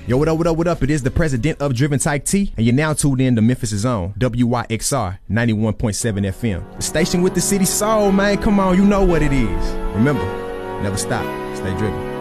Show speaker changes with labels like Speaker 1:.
Speaker 1: Yo, what up, what up, what up? It is the president of Driven Tyke T, and you're now tuned in to Memphis' own WYXR 91.7 FM. The station with the city soul, man. Come on, you know what it is. Remember, never stop. Stay driven.